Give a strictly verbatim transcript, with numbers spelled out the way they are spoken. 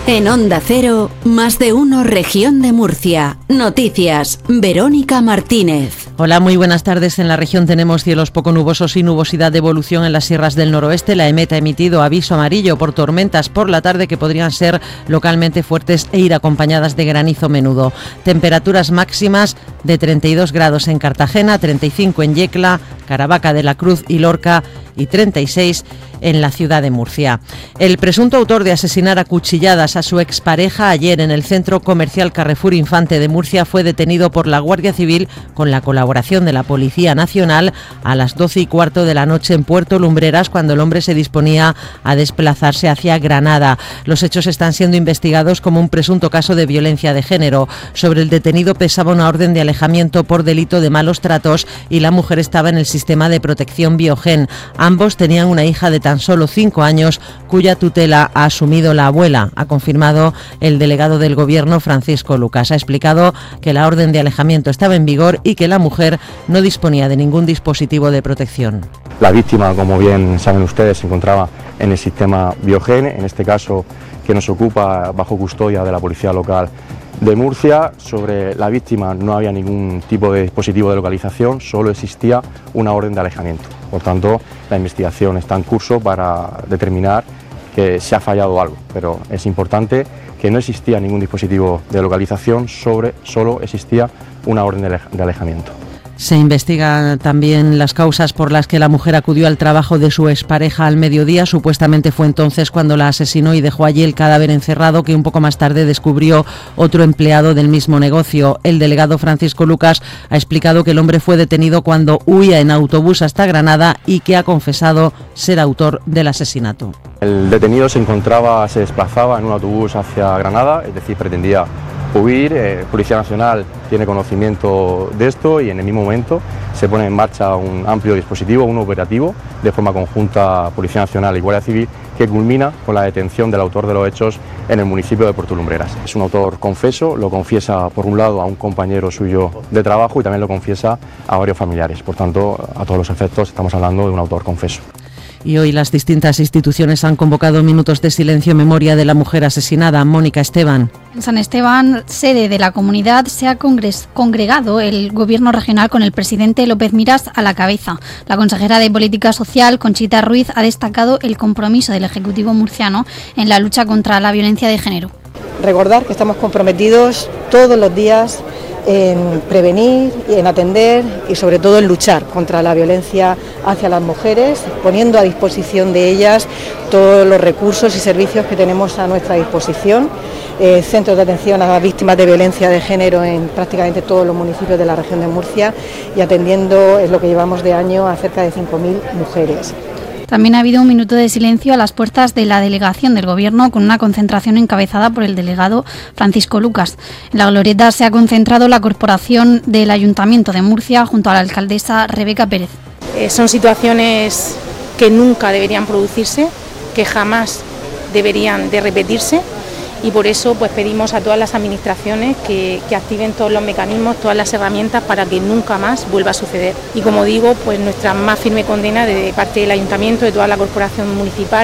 En Onda Cero, Más de Uno Región de Murcia. Noticias, Verónica Martínez. Hola, muy buenas tardes. En la región tenemos cielos poco nubosos y nubosidad de evolución en las sierras del noroeste. La EMET ha emitido aviso amarillo por tormentas por la tarde que podrían ser localmente fuertes e ir acompañadas de granizo menudo. Temperaturas máximas de treinta y dos grados en Cartagena, treinta y cinco en Yecla, Caravaca de la Cruz y Lorca y treinta y seis en la ciudad de Murcia. El presunto autor de asesinar a cuchilladas a su expareja ayer en el centro comercial Carrefour Infante de Murcia fue detenido por la Guardia Civil con la colaboración de la Policía Nacional a las doce y cuarto de la noche en Puerto Lumbreras, cuando el hombre se disponía a desplazarse hacia Granada. Los hechos están siendo investigados como un presunto caso de violencia de género. Sobre el detenido pesaba una orden de alejamiento por delito de malos tratos y la mujer estaba en el sistema de protección Biogen. Ambos tenían una hija de tan solo cinco años, cuya tutela ha asumido la abuela, ha confirmado el delegado del Gobierno, Francisco Lucas. Ha explicado que la orden de alejamiento estaba en vigor y que la mujer no disponía de ningún dispositivo de protección. La víctima, como bien saben ustedes, se encontraba en el sistema Biogen, en este caso que nos ocupa bajo custodia de la Policía Local de Murcia. Sobre la víctima no había ningún tipo de dispositivo de localización, solo existía una orden de alejamiento. Por tanto, la investigación está en curso para determinar que se ha fallado algo, pero es importante que no existía ningún dispositivo de localización, sobre, solo existía una orden de alejamiento. Se investigan también las causas por las que la mujer acudió al trabajo de su expareja al mediodía. Supuestamente fue entonces cuando la asesinó y dejó allí el cadáver encerrado, que un poco más tarde descubrió otro empleado del mismo negocio. El delegado Francisco Lucas ha explicado que el hombre fue detenido cuando huía en autobús hasta Granada y que ha confesado ser autor del asesinato. El detenido se encontraba, se desplazaba en un autobús hacia Granada, es decir, pretendía huir. Eh, Policía Nacional tiene conocimiento de esto y en el mismo momento se pone en marcha un amplio dispositivo, un operativo de forma conjunta Policía Nacional y Guardia Civil, que culmina con la detención del autor de los hechos en el municipio de Puerto Lumbreras. Es un autor confeso, lo confiesa por un lado a un compañero suyo de trabajo y también lo confiesa a varios familiares. Por tanto, a todos los efectos estamos hablando de un autor confeso. Y hoy las distintas instituciones han convocado minutos de silencio en memoria de la mujer asesinada, Mónica Esteban. En San Esteban, sede de la comunidad, se ha congres- congregado el Gobierno regional con el presidente López Miras a la cabeza. La consejera de Política Social, Conchita Ruiz, ha destacado el compromiso del Ejecutivo murciano en la lucha contra la violencia de género. Recordar que estamos comprometidos todos los días en prevenir, en atender y sobre todo en luchar contra la violencia hacia las mujeres, poniendo a disposición de ellas todos los recursos y servicios que tenemos a nuestra disposición. Eh, centros de atención a las víctimas de violencia de género en prácticamente todos los municipios de la región de Murcia y atendiendo en lo que llevamos de año a cerca de cinco mil mujeres. También ha habido un minuto de silencio a las puertas de la delegación del Gobierno con una concentración encabezada por el delegado Francisco Lucas. En la glorieta se ha concentrado la corporación del Ayuntamiento de Murcia junto a la alcaldesa Rebeca Pérez. Eh, son situaciones que nunca deberían producirse, que jamás deberían de repetirse y por eso pues pedimos a todas las administraciones que, que activen todos los mecanismos, todas las herramientas para que nunca más vuelva a suceder. Y como digo, pues nuestra más firme condena de parte del Ayuntamiento, de toda la corporación municipal.